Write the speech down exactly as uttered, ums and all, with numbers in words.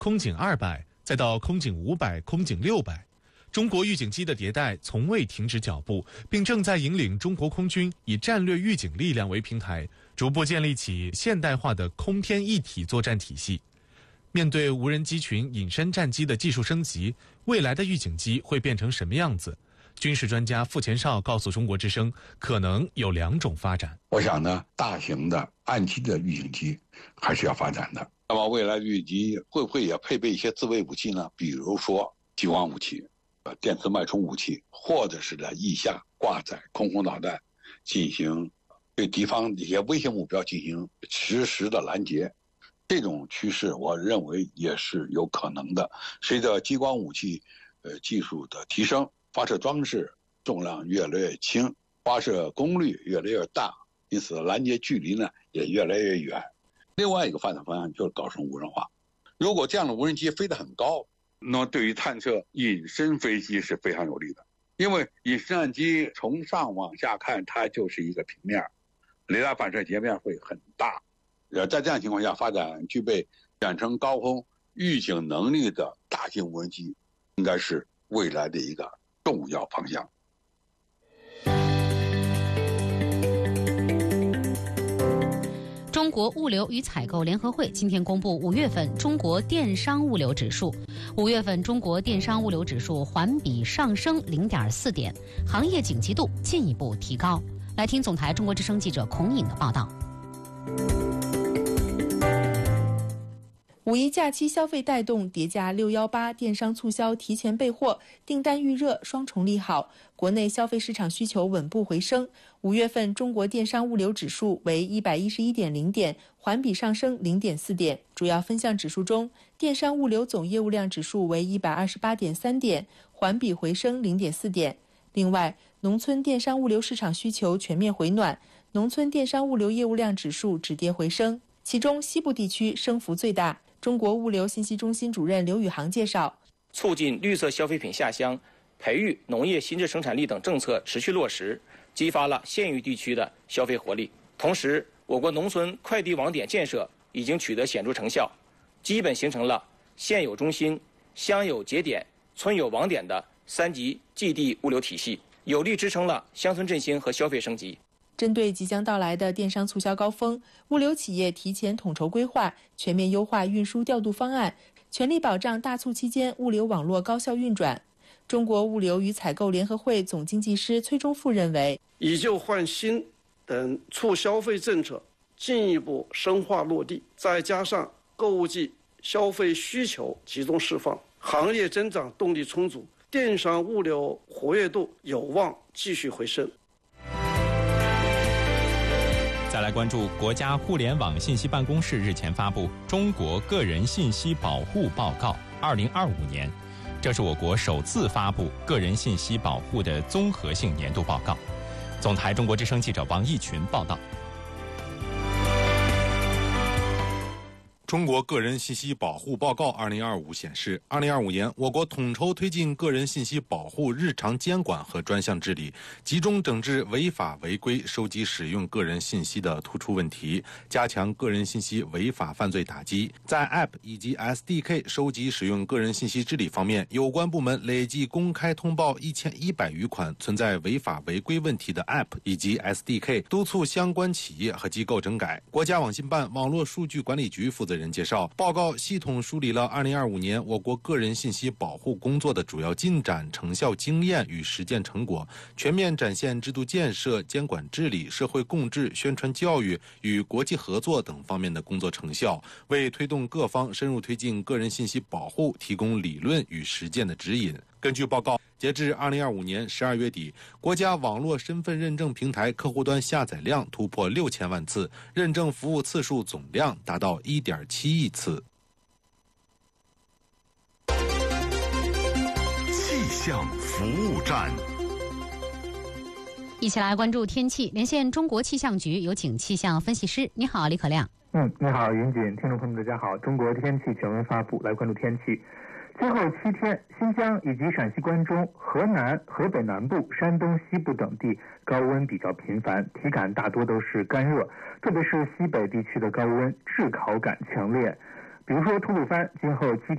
空警二百，再到空警五百、空警六百。中国预警机的迭代从未停止脚步，并正在引领中国空军以战略预警力量为平台，逐步建立起现代化的空天一体作战体系。面对无人机群隐身战机的技术升级，未来的预警机会变成什么样子？军事专家傅前绍告诉中国之声，可能有两种发展。 我想呢，大型的岸基的预警机还是要发展的。那么未来的预警机会不会也配备一些自卫武器呢？比如说激光武器、呃电磁脉冲武器，或者是在翼下挂载空空导弹，进行对敌方一些威胁目标进行实时的拦截。这种趋势我认为也是有可能的。随着激光武器呃技术的提升，发射装置重量越来越轻，发射功率越来越大，因此拦截距离呢也越来越远。另外一个发展方向就是搞成无人化。如果这样的无人机飞得很高，那么对于探测隐身飞机是非常有利的。因为隐身战机从上往下看，它就是一个平面，雷达反射截面会很大。呃，在这样情况下，发展具备远程高空预警能力的大型无人机，应该是未来的一个重要方向。 中国物流与采购联合会今天公布五月份中国电商物流指数，五月份中国电商物流指数环比上升 零点四 点，行业景气度进一步提高。来听总台中国之声记者孔颖的报道。 五一假期消费带动，叠加六一八电商促销提前备货，订单预热，双重利好，国内消费市场需求稳步回升。五月份中国电商物流指数为 一百一十一点零 点，环比上升 零点四 点。主要分项指数中，电商物流总业务量指数为 一百二十八点三 点，环比回升 零点四 点。另外，农村电商物流市场需求全面回暖，农村电商物流业务量指数止跌回升，其中西部地区升幅最大。中国物流信息中心主任刘宇航介绍， 促进绿色消费品下乡、培育农业新质生产力等政策持续落实，激发了县域地区的消费活力。同时，我国农村快递网点建设已经取得显著成效，基本形成了县有中心、乡有节点、村有网点的三级寄递物流体系，有力支撑了乡村振兴和消费升级。 针对即将到来的电商促销高峰，物流企业提前统筹规划，全面优化运输调度方案，全力保障大促期间物流网络高效运转。中国物流与采购联合会总经济师崔忠富认为， 以旧换新等促消费政策进一步深化落地，再加上购物季消费需求集中释放，行业增长动力充足，电商物流活跃度有望继续回升。 再来关注国家互联网信息办公室日前发布《中国个人信息保护报告二零二五年》，这是我国首次发布个人信息保护的综合性年度报告。总台中国之声记者王义群报道。 中国个人信息保护报告二零二五显示，二零二五年我国统筹推进个人信息保护日常监管和专项治理，集中整治违法违规收集使用个人信息的突出问题，加强个人信息违法犯罪打击。在 App 以及 S D K 收集使用个人信息治理方面，有关部门累计公开通报一千一百余款存在违法违规问题的 App 以及 S D K， 督促相关企业和机构整改。国家网信办网络数据管理局负责人介绍，报告系统梳理了二零二五年我国个人信息保护工作的主要进展、成效经验与实践成果，全面展现制度建设、监管治理、社会共治、宣传教育与国际合作等方面的工作成效，为推动各方深入推进个人信息保护提供理论与实践的指引。根据报告，截至二零二五年十二月底，国家网络身份认证平台客户端下载量突破六千万次，认证服务次数总量达到一点七亿次。 气象服务站， 一起来关注天气。连线中国气象局，有请气象分析师。你好，李可亮。 嗯，你好，云锦，听众朋友们，大家好。中国天气全文发布，来关注天气。今后七天，新疆以及陕西关中、河南、河北南部、山东西部等地高温比较频繁，体感大多都是干热，特别是西北地区的高温炙烤感强烈。比如说吐鲁番，今后七天